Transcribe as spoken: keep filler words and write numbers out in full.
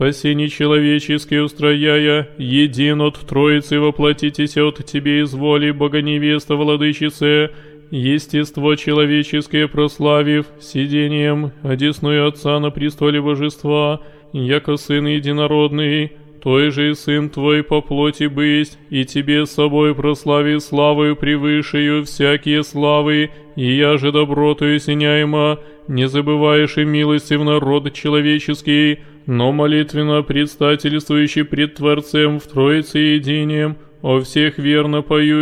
спасение человеческое устрояя, един от Троицы воплотитесь от Тебе из воли, Богоневеста Владычице, естество человеческое прославив, сидением, одесную Отца на престоле Божества, яко Сын Единородный, той же и Сын Твой по плоти бысть, и Тебе с собой прослави славою превышею всякие славы, и я же добротою синяема, не забываешь и милости в народ человеческий, но молитвенно предстательствующий пред Творцем в Троице единием, о всех верно пою